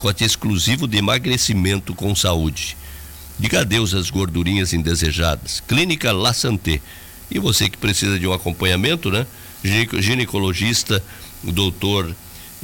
pacote exclusivo de emagrecimento com saúde. Diga adeus às gordurinhas indesejadas. Clínica La Santé. E você que precisa de um acompanhamento, né? Ginecologista, o doutor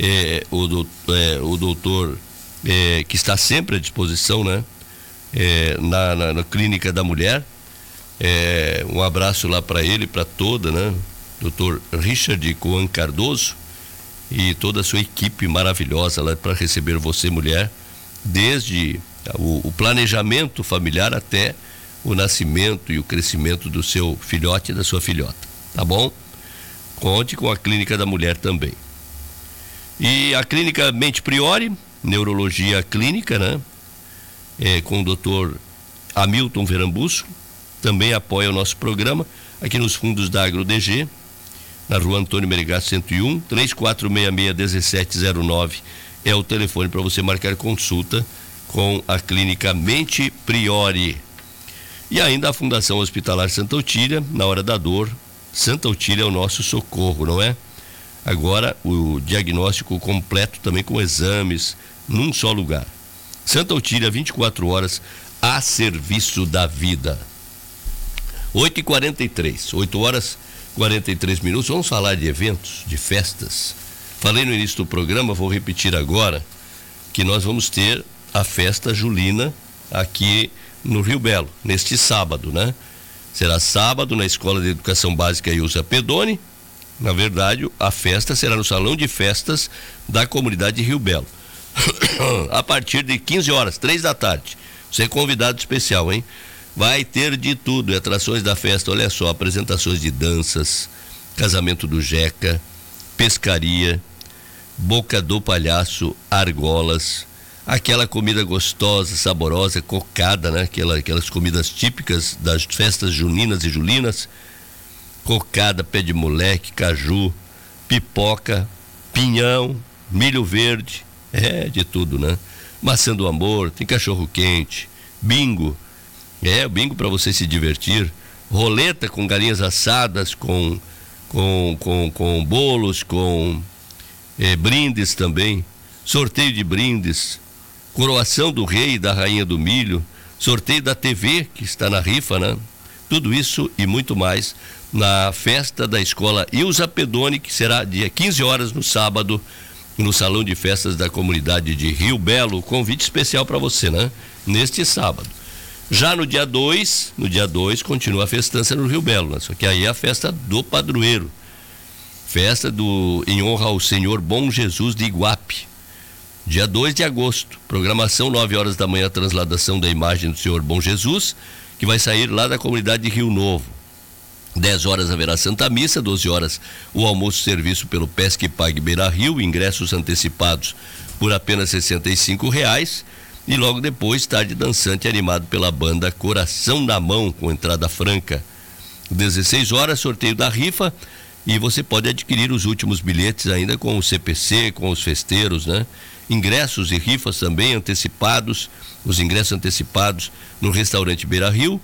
que está sempre à disposição, né? Na Clínica da Mulher. Um abraço lá para ele, para toda, né? Dr. Richard Coan Cardoso e toda a sua equipe maravilhosa lá para receber você, mulher, desde o planejamento familiar até o nascimento e o crescimento do seu filhote e da sua filhota, tá bom? Conte com a Clínica da Mulher também. E a Clínica Mente Priori, Neurologia Clínica, né? Com o Dr. Hamilton Verambusso, também apoia o nosso programa, aqui nos fundos da AgroDG, na Rua Antônio Menegasso 101, 3466-1709 é o telefone para você marcar consulta com a Clínica Mente Priori. E ainda a Fundação Hospitalar Santa Otília, na hora da dor, Santa Otília é o nosso socorro, não é? Agora o diagnóstico completo também com exames num só lugar. Santa Otília, 24 horas a serviço da vida. 8h43, 8 horas 43 minutos. Vamos falar de eventos, de festas. Falei no início do programa, vou repetir agora, que nós vamos ter a festa julina aqui no Rio Belo, neste sábado, né? Será sábado na Escola de Educação Básica Ilza Pedoni. Na verdade, a festa será no Salão de Festas da comunidade de Rio Belo. A partir de 15 horas, 3 da tarde. Você é convidado especial, hein? Vai ter de tudo, atrações da festa, olha só, apresentações de danças, casamento do Jeca, pescaria, boca do palhaço, argolas, aquela comida gostosa, saborosa, cocada, né? Aquelas comidas típicas das festas juninas e julinas, cocada, pé de moleque, caju, pipoca, pinhão, milho verde, de tudo, né? Maçã do amor, tem cachorro quente, bingo, bingo para você se divertir, roleta com galinhas assadas, com bolos, com brindes também, sorteio de brindes, coroação do rei e da rainha do milho, sorteio da TV que está na rifa, né? Tudo isso e muito mais na festa da Escola Ilza Pedoni, que será dia 15 horas no sábado, no Salão de Festas da comunidade de Rio Belo. Convite especial para você, né? Neste sábado. Já no dia 2, continua a festança no Rio Belo, né? Só que aí é a festa do padroeiro. Festa em honra ao Senhor Bom Jesus de Iguape. Dia 2 de agosto, programação 9 horas da manhã, transladação da imagem do Senhor Bom Jesus, que vai sair lá da comunidade de Rio Novo. 10 horas haverá Santa Missa, 12 horas o almoço serviço pelo Pesque Pague Beira Rio, ingressos antecipados por apenas R$65, e logo depois tarde dançante animado pela banda Coração na Mão, com entrada franca. 16 horas, sorteio da rifa, e você pode adquirir os últimos bilhetes ainda com o CPC, com os festeiros, né? Ingressos e rifas também antecipados, os ingressos antecipados no restaurante Beira Rio,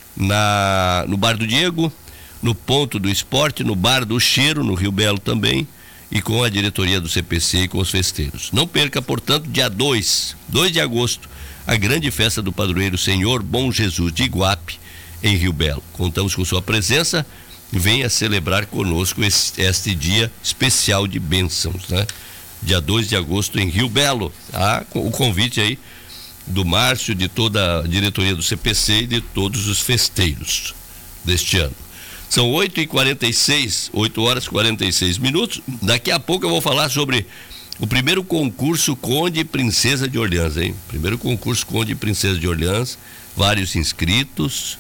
no Bar do Diego, no Ponto do Esporte, no Bar do Cheiro, no Rio Belo também, e com a diretoria do CPC e com os festeiros. Não perca, portanto, dia 2 de agosto, a grande festa do padroeiro Senhor Bom Jesus de Iguape, em Rio Belo. Contamos com sua presença, venha celebrar conosco este dia especial de bênçãos, né? Dia 2 de agosto em Rio Belo. O convite aí do Márcio, de toda a diretoria do CPC e de todos os festeiros deste ano. São 8h46, 8 horas e 46 minutos. Daqui a pouco eu vou falar sobre o primeiro concurso Conde e Princesa de Orleans, hein? Primeiro concurso Conde e Princesa de Orleans, vários inscritas,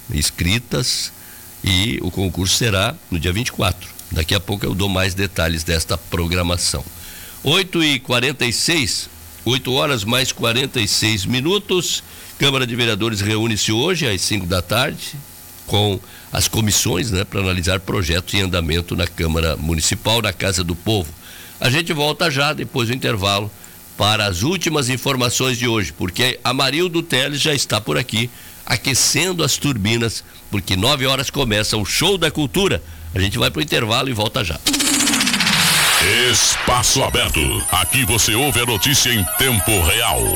e o concurso será no dia 24. Daqui a pouco eu dou mais detalhes desta programação. 8h46, 8 horas mais 46 minutos. Câmara de Vereadores reúne-se hoje às 5 da tarde com as comissões, né, para analisar projetos em andamento na Câmara Municipal, na Casa do Povo. A gente volta já depois do intervalo para as últimas informações de hoje, porque Amarildo Teles já está por aqui aquecendo as turbinas, porque 9 horas começa o Show da Cultura. A gente vai para o intervalo e volta já. Espaço Aberto. Aqui você ouve a notícia em tempo real.